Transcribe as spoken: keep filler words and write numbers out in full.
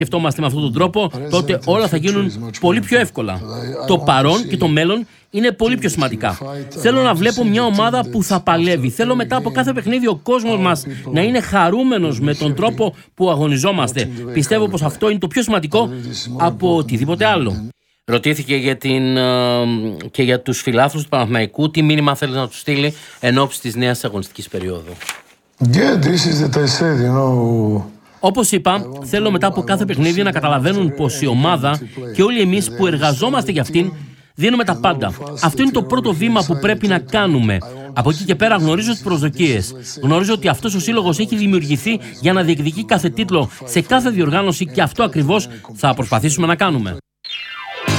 σκεφτόμαστε με αυτόν τον τρόπο, τότε όλα θα γίνουν πολύ πιο εύκολα. Το παρόν και το μέλλον είναι πολύ πιο σημαντικά. Θέλω να βλέπω μια ομάδα που θα παλεύει. Θέλω μετά από κάθε παιχνίδι ο κόσμος μας να είναι χαρούμενος με τον τρόπο που αγωνιζόμαστε. Πιστεύω πως αυτό είναι το πιο σημαντικό από οτιδήποτε άλλο. Ρωτήθηκε για την, και για τους φιλάθλους του Παναθηναϊκού τι μήνυμα θέλει να τους στείλει εν ώψη της νέας αγωνιστικής περίοδου. Yeah, this is that I said, you know... Όπως είπα, θέλω μετά από κάθε παιχνίδι να καταλαβαίνουν πως η ομάδα και όλοι εμείς που εργαζόμαστε για αυτήν δίνουμε τα πάντα. Αυτό είναι το πρώτο βήμα που πρέπει να κάνουμε. Από εκεί και πέρα γνωρίζω τις προσδοκίες. Γνωρίζω ότι αυτός ο σύλλογος έχει δημιουργηθεί για να διεκδικεί κάθε τίτλο σε κάθε διοργάνωση και αυτό ακριβώς θα προσπαθήσουμε να κάνουμε.